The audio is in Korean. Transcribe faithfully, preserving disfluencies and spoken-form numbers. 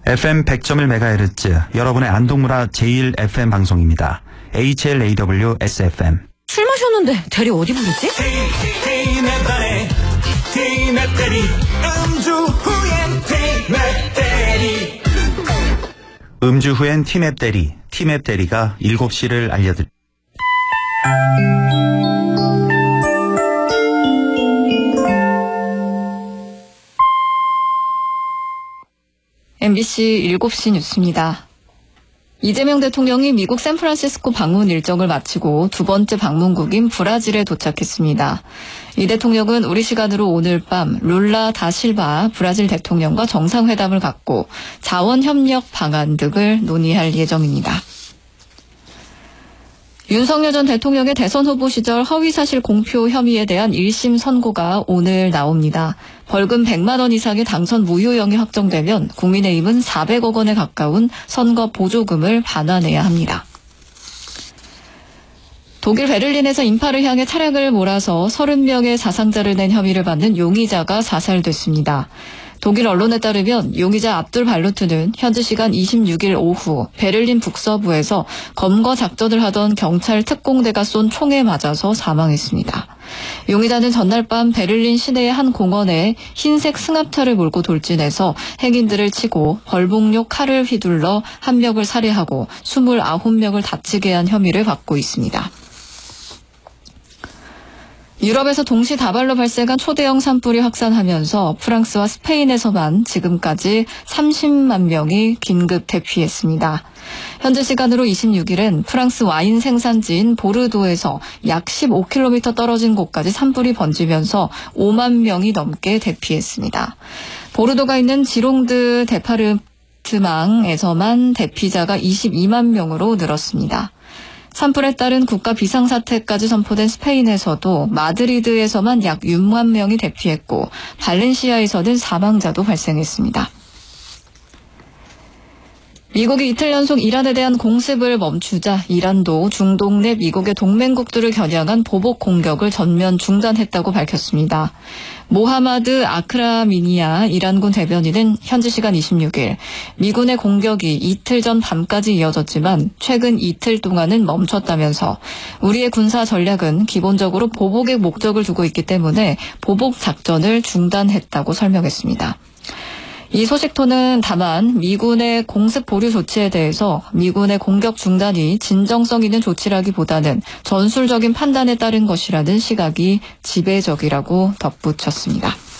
에프엠 백 점 일 메가헤르츠 여러분의 안동문화 제일 에프엠 방송입니다. 에이치엘에이더블유 에스에프엠. 술 마셨는데 대리 어디 부르지? 음주 후엔 티맵 대리, 티맵 대리가 일곱 시를 알려드립니다. 엠비씨 일곱 시 뉴스입니다. 이재명 대통령이 미국 샌프란시스코 방문 일정을 마치고 두 번째 방문국인 브라질에 도착했습니다. 이 대통령은 우리 시간으로 오늘 밤 룰라 다 실바 브라질 대통령과 정상회담을 갖고 자원협력 방안 등을 논의할 예정입니다. 윤석열 전 대통령의 대선 후보 시절 허위사실 공표 혐의에 대한 일 심 선고가 오늘 나옵니다. 벌금 백만 원 이상의 당선 무효형이 확정되면 국민의힘은 사백억 원에 가까운 선거 보조금을 반환해야 합니다. 독일 베를린에서 인파를 향해 차량을 몰아서 서른 명의 사상자를 낸 혐의를 받는 용의자가 사살됐습니다. 독일 언론에 따르면 용의자 압둘 발루트는 현지 시간 이십육 일 오후 베를린 북서부에서 검거 작전을 하던 경찰 특공대가 쏜 총에 맞아서 사망했습니다. 용의자는 전날 밤 베를린 시내의 한 공원에 흰색 승합차를 몰고 돌진해서 행인들을 치고 벌목용 칼을 휘둘러 한 명을 살해하고 스물아홉 명을 다치게 한 혐의를 받고 있습니다. 유럽에서 동시다발로 발생한 초대형 산불이 확산하면서 프랑스와 스페인에서만 지금까지 삼십만 명이 긴급 대피했습니다. 현지 시간으로 이십육 일엔 프랑스 와인 생산지인 보르도에서 약 십오 킬로미터 떨어진 곳까지 산불이 번지면서 오만 명이 넘게 대피했습니다. 보르도가 있는 지롱드 데파르트망에서만 대피자가 이십이만 명으로 늘었습니다. 산불에 따른 국가 비상사태까지 선포된 스페인에서도 마드리드에서만 약 육만 명이 대피했고 발렌시아에서는 사망자도 발생했습니다. 미국이 이틀 연속 이란에 대한 공습을 멈추자 이란도 중동 내 미국의 동맹국들을 겨냥한 보복 공격을 전면 중단했다고 밝혔습니다. 모하마드 아크라미니아 이란군 대변인은 현지 시간 이십육 일 미군의 공격이 이틀 전 밤까지 이어졌지만 최근 이틀 동안은 멈췄다면서 우리의 군사 전략은 기본적으로 보복의 목적을 두고 있기 때문에 보복 작전을 중단했다고 설명했습니다. 이 소식통은 다만 미군의 공습 보류 조치에 대해서 미군의 공격 중단이 진정성 있는 조치라기보다는 전술적인 판단에 따른 것이라는 시각이 지배적이라고 덧붙였습니다.